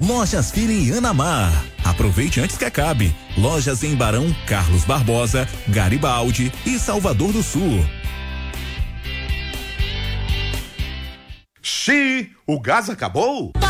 Lojas Fini e Anamar. Aproveite antes que acabe. Lojas em Barão, Carlos Barbosa, Garibaldi e Salvador do Sul. Xiii, o gás acabou?